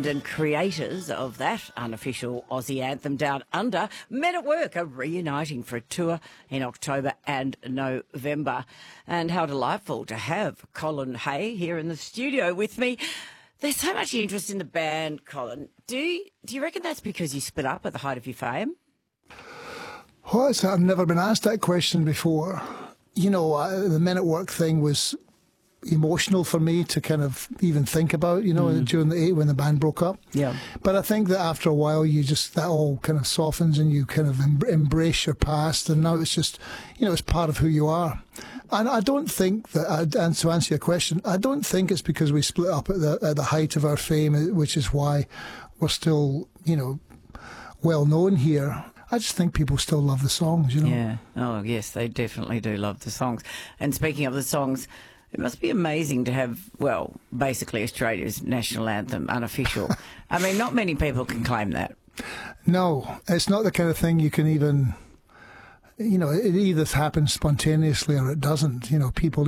band and creators of that unofficial Aussie anthem Down Under, Men at Work, are reuniting for a tour in October and November. And how delightful to have Colin Hay here in the studio with me. There's so much interest in the band, Colin. Do you reckon that's because you split up at the height of your fame? Well, I've never been asked that question before. You know, the Men at Work thing was emotional for me to kind of even think about, you know, during when the band broke up. Yeah. But I think that after a while, that all kind of softens and you kind of embrace your past, and now it's just, you know, it's part of who you are. And I don't think that, and to answer your question, I don't think it's because we split up at the height of our fame, which is why we're still, you know, well known here. I just think people still love the songs, you know. Yeah. Oh, yes, they definitely do love the songs. And speaking of the songs, it must be amazing to have, well, basically Australia's national anthem, unofficial. I mean, not many people can claim that. No, it's not the kind of thing you can even, you know, it either happens spontaneously or it doesn't. You know, people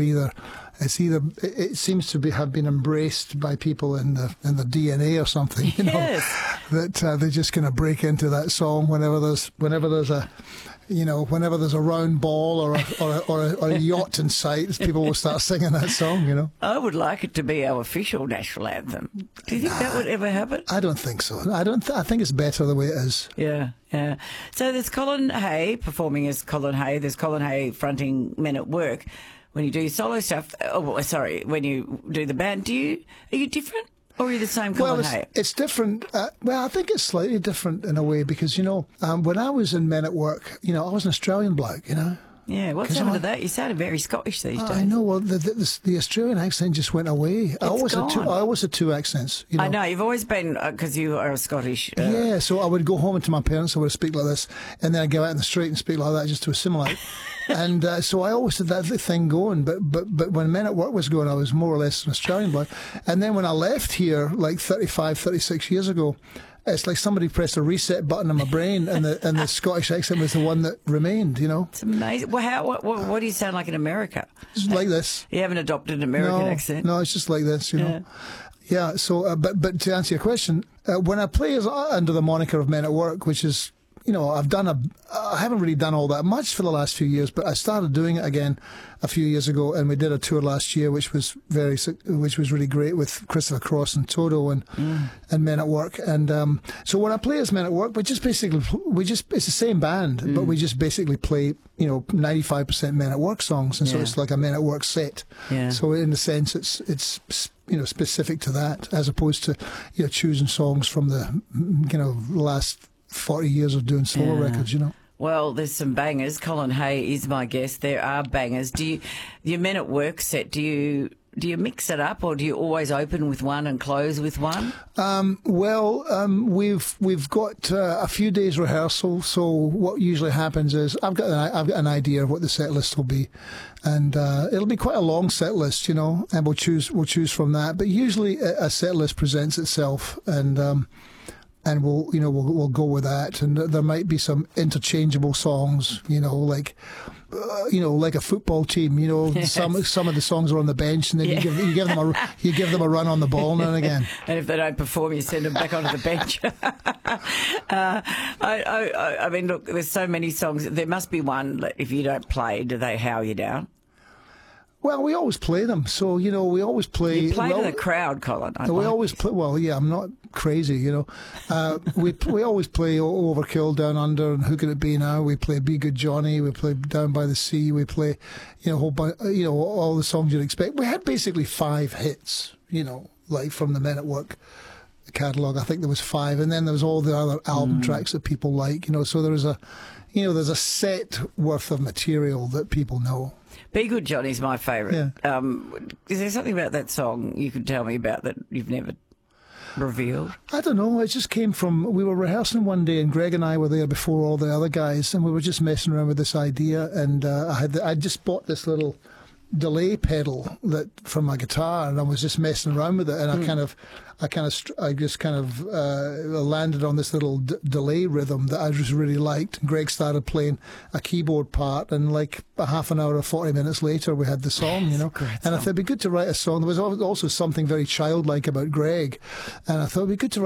it seems to have been embraced by people in the DNA or something, you know, that they're just going to break into that song whenever there's a round ball or a yacht in sight, people will start singing that song, you know. I would like it to be our official national anthem. Do you think that would ever happen? I don't think so. I think it's better the way it is. Yeah, yeah. So there's Colin Hay performing as Colin Hay. There's Colin Hay fronting Men at Work. When you do your solo stuff, when you do the band, are you different? Or are you the same Colin Hay? It's different. I think it's slightly different in a way because, you know, when I was in Men at Work, you know, I was an Australian bloke, you know. Yeah, what's happened to that? You sounded very Scottish these days. I know. Well, the Australian accent just went away. I always had two accents. You know? I know. You've always been, because you are a Scottish. Yeah, so I would go home to my parents, I would speak like this, and then I'd go out in the street and speak like that just to assimilate. And so I always had that thing going. But when Men at Work was going, I was more or less an Australian bloke. And then when I left here, like 35, 36 years ago, it's like somebody pressed a reset button in my brain, and the Scottish accent was the one that remained, you know. It's amazing. Well, what do you sound like in America? It's like this. You haven't adopted an American accent? No, it's just like this, you know. Yeah, so, but to answer your question, when I play under the moniker of Men at Work, which is, you know, I haven't really done all that much for the last few years, but I started doing it again a few years ago, and we did a tour last year, which was really great with Christopher Cross and Toto and Men at Work. And so when I play as Men at Work, it's the same band, but we just basically play, you know, 95% Men at Work songs, and so it's like a Men at Work set. Yeah. So in a sense, it's you know, specific to that, as opposed to, you know, choosing songs from the, you know, last 40 years of doing solo records, you know. Well, there's some bangers. Colin Hay is my guest. There are bangers. Your Men at Work set, do you mix it up, or do you always open with one and close with one? We've got a few days rehearsal. So what usually happens is I've got an idea of what the set list will be, and it'll be quite a long set list, you know, and we'll choose from that. But usually a set list presents itself, and we'll go with that, and there might be some interchangeable songs, you know, like a football team, you know. Yes. Some of the songs are on the bench, and then you give them a run on the ball now and again. And if they don't perform, you send them back onto the bench. I mean, look, there's so many songs. There must be one that if you don't play, do they howl you down? Well, we always play them, so, you know, we always play. You play to the crowd, Colin. Always play. Well, yeah, I'm not crazy, you know. We always play Overkill, Down Under, and Who Could It Be Now? We play Be Good Johnny. We play Down by the Sea. We play, you know, all the songs you'd expect. We had basically 5 hits, you know, like from the Men at Work catalogue. I think there was 5, and then there was all the other album tracks that people like, you know. So there's a set worth of material that people know. Be Good Johnny's my favourite. Yeah. Is there something about that song you could tell me about that you've never revealed? I don't know. It just came from, we were rehearsing one day, and Greg and I were there before all the other guys, and we were just messing around with this idea, and I just bought this little delay pedal from my guitar, and I was just messing around with it, and I just kind of landed on this little delay rhythm that I just really liked. And Greg started playing a keyboard part, and like a half an hour or 40 minutes later, we had the song, you know. And I thought it'd be good to write a song. There was also something very childlike about Greg, and I thought it'd be good to write